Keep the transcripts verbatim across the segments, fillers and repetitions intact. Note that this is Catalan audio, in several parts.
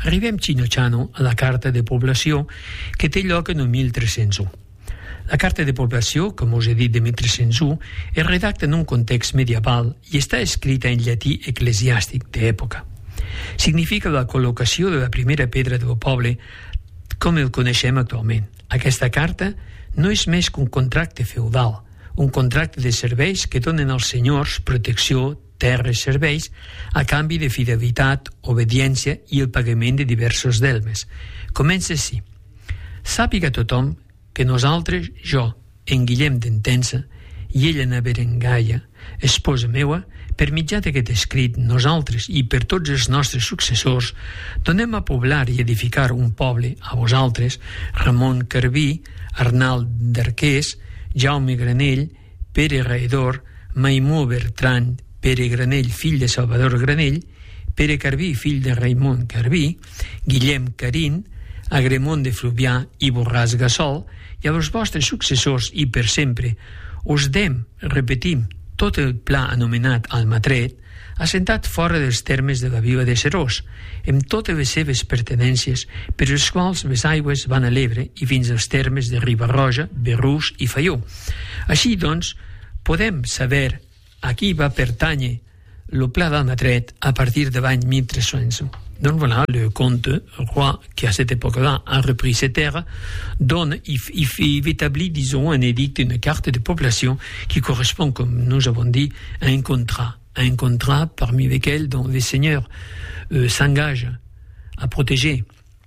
arribem xinotxano a la carta de població que té lloc en el mil tres-cents u. La carta de població, com us he dit, de mil tres-cents u, es redacta en un context medieval i està escrita en llatí eclesiàstic d'època. Significa la col·locació de la primera pedra del poble com el coneixem actualment. Aquesta carta no és més que un contracte feudal, un contracte de serveis que donen als senyors protecció, terres, serveis, a canvi de fidelitat, obediència i el pagament de diversos delmes. Comença així. Sàpiga tothom que nosaltres, jo, en Guillem d'Entença, i ella na Berengaia, esposa meua, per mitjà d'aquest escrit, nosaltres i per tots els nostres successors, donem a poblar i edificar un poble a vosaltres, Ramon Carbí, Arnald d'Arqués, Jaume Granell, Pere Raedor, Maimó Bertran, Pere Granell, fill de Salvador Granell, Pere Carbí, fill de Raimon Carbí, Guillem Carín, Agremont de Fluvià i Borràs Gassol, i als vostres successors i per sempre us dem, repetim, tot el pla anomenat Almatret, assentat fora dels termes de la vila de Serós, amb totes les seves pertenències, per les quals les aigües van a l'Ebre i fins als termes de Riba-roja, Berrús i Faió. Així, doncs, podem saber a qui va pertànyer le pla d'Almatret à partir de l'any mille tres-cents u. Donc voilà, le comte roi qui à cette époque-là a repris ces terres donne, il, il, il établit, disons, un édicte, une carte de population qui correspond, comme nous avons dit, à un contrat, à un contrat parmi lesquels dont les seigneurs euh, s'engagent à protéger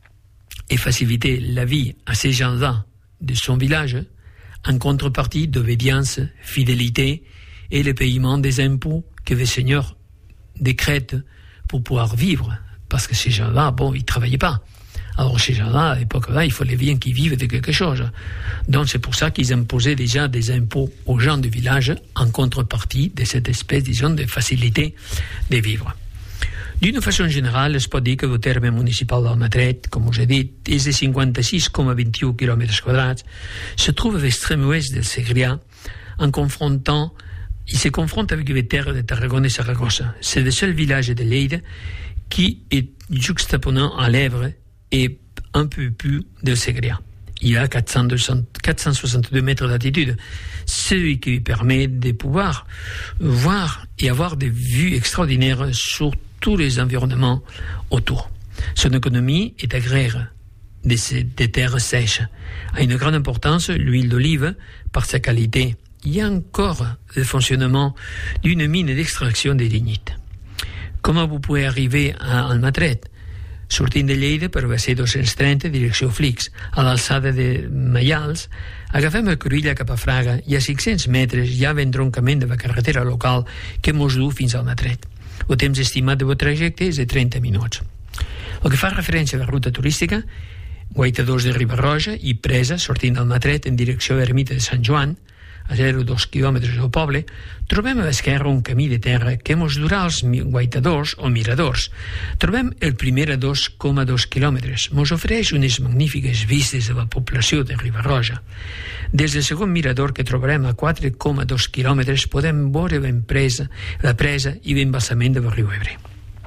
et faciliter la vie à ces gens-là de son village en contrepartie d'obédience, fidélité et le paiement des impôts que les seigneurs décrètent pour pouvoir vivre. Parce que ces gens-là, bon, ils ne travaillaient pas. Alors ces gens-là, à l'époque-là, il fallait bien qu'ils vivent de quelque chose. Donc c'est pour ça qu'ils imposaient déjà des impôts aux gens du village en contrepartie de cette espèce, disons, de facilité de vivre. D'une façon générale, es pot dir que el terme municipal d'Almatret, com us he dit, és de cinquanta-sis coma vint-i-u quilòmetres quadrats, se trouve à l'extrême ouest del Segrià, en confrontant, il se confronte avec les terres de Tarragone et Saragossa. C'est le seul village de Lleida qui est juxtaposant à l'Èbre et un peu plus del Segrià. Il a quatre cent soixante-deux mètres d'altitude, ce qui lui permet de pouvoir voir et avoir des vues extraordinaires sur tous les environnements autour. Son économie est agraire, des, des terres sèches. A une grande importance l'huile d'olive par sa qualité. Il y a encore le fonctionnement d'une mine d'extraction de lignite. Comment vous pouvez arriver a Almatret? Sortint de Lleida per la C dos-cents trenta, direcció Flix, a l'alçada de Maials, agafem el Cruïlla cap a Fraga i a cinc-cents metres hi ha l'entroncament de la carretera local que mos du fins a Almatret. El temps estimat del trajecte és de trenta minuts. El que fa referència a la ruta turística, guaitadors de Riba-roja i presa sortint d'Almatret en direcció a l'ermita de Sant Joan, a zero coma dos quilòmetres del poble, trobem a l'esquerra un camí de terra que mos durà als guaitadors o miradors. Trobem el primer a dos coma dos quilòmetres. Mos ofereix unes magnífiques vistes de la població de Riba-roja. Des del segon mirador, que trobarem a quatre coma dos quilòmetres, podem veure l'empresa, la presa i l'embassament del riu Ebre.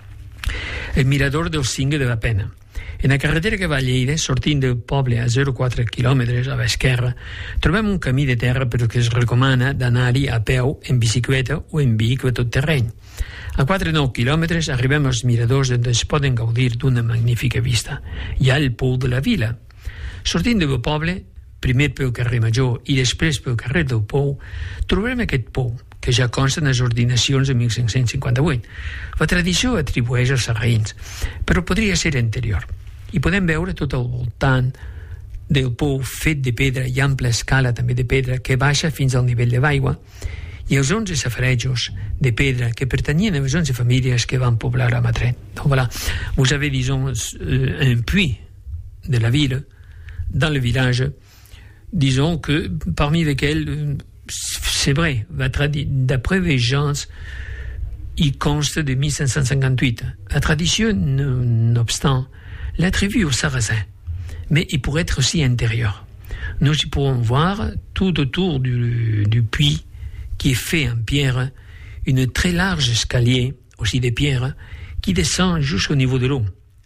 El mirador del Cingle de la Pena. En la carretera que va a Lleida, sortint del poble a zero coma quatre quilòmetres a l'esquerra, trobem un camí de terra però que es recomana d'anar-hi a peu, en bicicleta o en vehicle tot terreny. A quatre coma nou quilòmetres arribem als miradors on es poden gaudir d'una magnífica vista. Hi ha el pou de la vila. Sortint del poble, primer pel carrer Major i després pel carrer del Pou, trobarem aquest pou, que ja consta en les ordinacions de mil cinc-cents cinquanta-vuit. La tradició atribueix als sarraïns, però podria ser anterior. I podem veure tot al voltant del pou fet de pedra i ampla escala també de pedra que baixa fins al nivell de l'aigua, i els onze safarejos de pedra que pertanyien a les onze famílies que van poblar Almatret. Donc voilà, vous avez, disons, un puits de la ville, dans le village, disons que parmi lesquels, c'est vrai, d'après les gens, il conste de mille cinq cent cinquante-huit. La tradition, nonobstant, l'attribue aux Sarrasins, mais il pourrait être aussi intérieur. Nous y pourrons voir tout autour du, du puits qui est fait en pierre, une très large escalier, aussi de pierre, qui descend jusqu'au niveau de l'eau.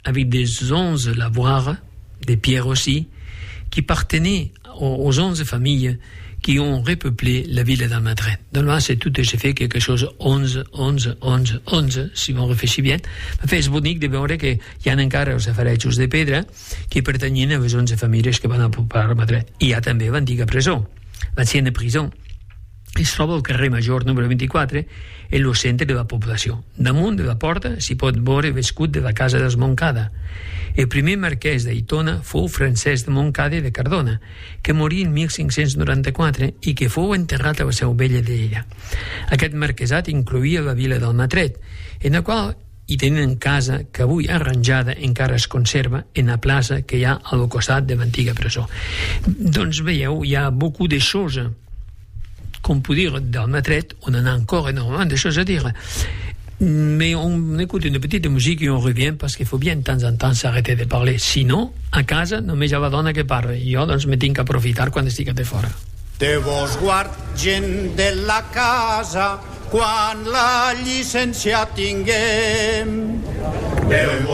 avec des onze lavoirs, des pierres aussi, qui appartenaient aux onze familles qui ont repeuplé la ville d'Almatret. Donc là, c'est tout à fait quelque chose, onze, onze, onze, onze, si on réfléchit bien. Mais és bonic de veure que hi ha encara els safarejos de pedra que pertanyien a les onze famílies que van ocupar Almatret. I hi ha també l'antiga presó, l'anciana presó. Es troba al carrer Major número vint-i-quatre, en el centre de la població. Damunt de la porta s'hi pot veure l'escut de la casa dels Montcada. El primer marquès d'Aitona fou Francesc de Montcada de Cardona, que morí en mil cinc-cents noranta-quatre i que fou enterrat a la seu vella d'ella. Aquest marquesat incloïa la vila d'Almatret, en la qual hi tenen casa que avui arranjada encara es conserva en la plaça que hi ha al costat de l'antiga presó. Doncs veieu, hi ha beaucoup de choses qu'on peut dire d'Almatret, on en a encore énormément de choses à dire. Mais on écoute une petite musique et on revient parce qu'il faut bien de temps en temps s'arrêter de parler. Sinon, a casa només hi ha la dona que parla. I jo doncs me tinc que aprofitar quan estic de fora. Déu vos guard, gent de la casa, quan la llicència tinguem. Déu